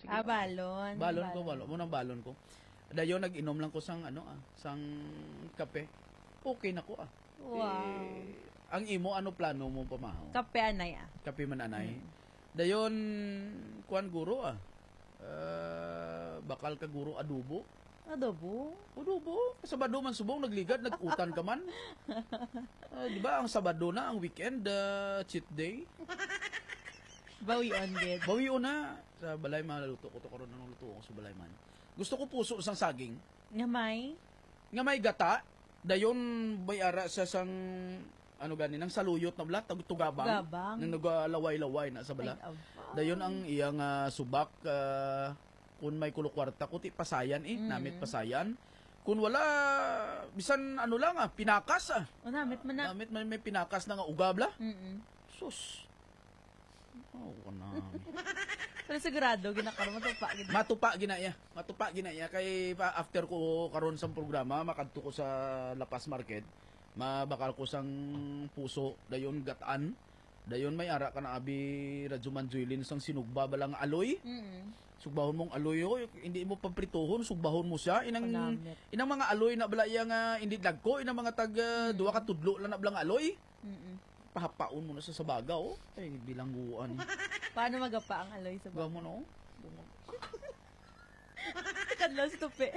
Sige. Balon. Balon mo ng balon ko. Dayon nag-inom lang ko sang kape. Okay na ko Wow. Ang imo plano mo pamahaw? Kape anay Kape man anay. Dayon kuan guro bakal ka guro adobo. Adobo? Sabado man subong nagligad, nag-utan ka man. Di ba ang Sabado na ang weekend, cheat day? Bawion gid. Bawion na sa balay man luto ko to karon nang luto ko sa balay man. Gusto ko puso sang saging. Nga may Gata, dayon may ara sa sang nang saluyot na bala tugabang. Nang nagalaway-laway na sa bala. Dayon ang iyang subak kung may kulokwarta kuti pasayan namit pasayan. Kung wala bisan lang pinakas namit man na. Namit man may pinakas na nga ugabla. Sus. Pero sigurado ginakaroon matupa ginaya kay after ko karon sa programa makadto ko sa Lapas Market mabakal ko sang puso dayon gataan dayon may ara ka na abi Radyoman Joylin sang sinugba balang aloy. Sugbahon mong aloy hindi mo paprituhon, sugbahon mo siya inang mga aloy na bala nga hindi dagko inang mga tag duwa ka tudlo lang na blang aloy. Pahapaon mo na sa sabagaw ay bilangguan. Paano magapa ang aloy sa baga mo no? Kadlaw sa tupi.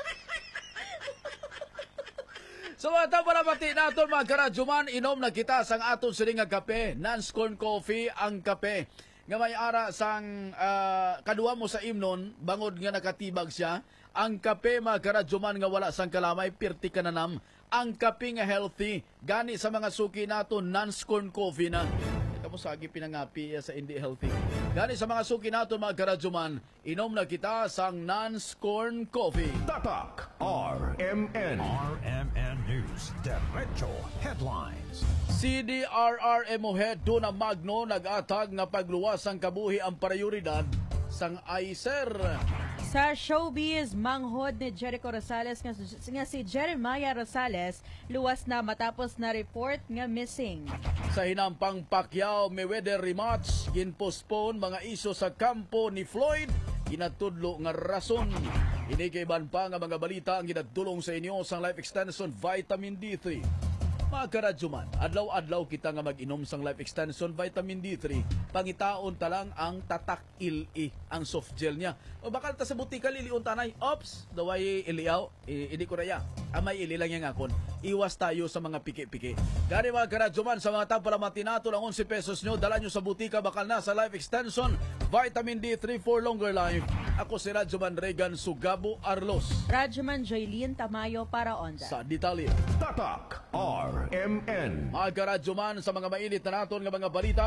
So ata para pati naton mga karadyoman, inom na kita sang aton siling nga kape, non-scorn coffee ang kape. Nga may ara sang kadua mo sa imnon, bangod nga nakatibag siya, ang kape mga karadyoman nga wala sang kalamay, pirti ka nanam. Ang kape nga healthy, gani sa mga suki naton, non-scorn coffee na. Kamu sagi pinangapi sa hindi healthy. Gani sa mga suki naton mga karadyoman, inom na kita sang non-scorn coffee. Tatak RMN News Derecho Headlines. CDRRM Mohed do na Magno nag-atag nga pagluwas ang kabuhi ang prioridad sang ICER. Sa showbiz, manghod ni Jericho Rosales nga si Jeremiah Rosales luwas na matapos na report nga missing. Sa hinampang Pacquiao-Mayweather rematch, ginpostpone mga isyo sa kampo ni Floyd, ginatudlo nga rason. Inikiban pa nga mga balita ang ginadulong sa inyo sa Life Extension Vitamin D3. Mga karadyoman, adlaw-adlaw kita nga mag-inom sang Life Extension Vitamin D3. Pangitaon talang ang Tatak Ili, ang soft gel niya. O bakal ta sa butika liliun tanay, ops, daway iliaw, hindi ko raya. Amay ili lang yung akon. Iwas tayo sa mga piki-piki. Gani mga karadyoman, sa mga tampalamati nato lang 11 pesos nyo, dala nyo sa butika, bakal na sa Life Extension Vitamin D3 for longer life. Ako si Radyoman Regan Sugabo Arlos. Radyoman Joylin Tamayo para Onda. Sa detalye. Tatak RMN. Mga karadyoman, sa mga mainit na naton nga mga balita.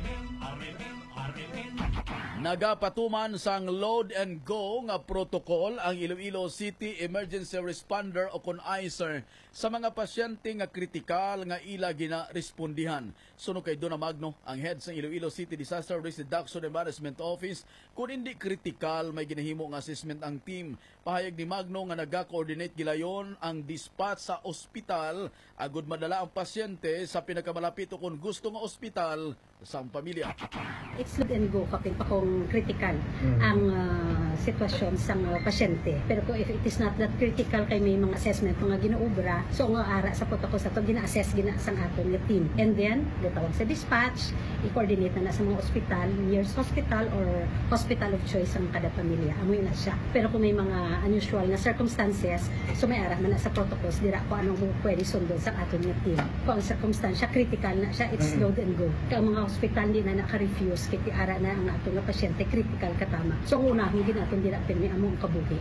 Nagapatuman sang load and go nga protocol ang Iloilo City Emergency Responder o ICER sa mga pasyente nga kritikal nga ila gina-respondihan. Suno kay Dona Magno, ang head sa Iloilo City Disaster Risk Reduction and Management Office, kung hindi kritikal may ginahimo nga assessment ang team. Pahayag ni Magno nga naga-coordinate gilayon ang dispatch sa ospital agud madala ang pasyente sa pinakamalapit o kung gusto nga ospital sa pamilya. It's load and go kapag pa kung critical ang sitwasyon sa pasyente. Pero kung if it is not that critical kay may mga assessment mga ginaubra, so nga ara sa protocol sa to gina-assess sang aton nga team. And then gatawag sa dispatch, i-coordinate na sa mga ospital, nearest hospital or hospital of choice ang kada pamilya. Amoy na siya. Pero kung may mga unusual na circumstances, so may ara man na sa protocols dira ko anong pwede sundon sa aton nga team. Kung ang circumstansya critical na siya, it's load and go. Kaya mga hospital di na naka-refuse kiti ara na ang aton nga pasyente critical katama. So unahin din natin dira pirmi among kabuhi.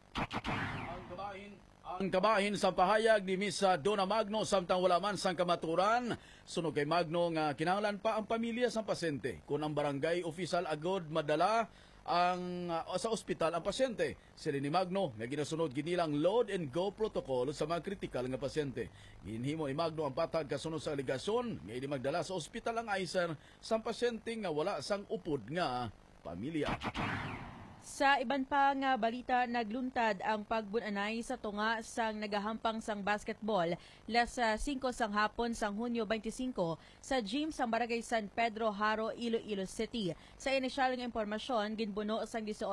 Ang kabahin sa pahayag ni Miss Dona Magno samtang wala man sang kamaturan, sunog kay Magno nga kinahanglan pa ang pamilya sa pasyente. Kung ang barangay official agod madala ang sa ospital ang pasyente. Sila ni Magno nga ginasunod ginilang load and go protocol sa mga kritikal nga pasyente. Ginhimo ni Magno ang patag kasunod sa aligasyon nga hindi magdala sa ospital ang ICER sa pasyente nga wala sang upod nga pamilya. Sa iban pa nga balita, nagluntad ang pagbunanay sa tunga sang nagahampang sang basketball las 5 sang hapon sang Hunyo 25 sa gym sang Barangay San Pedro, Haro, Iloilo City. Sa inisyal nga impormasyon, ginbuno sang 18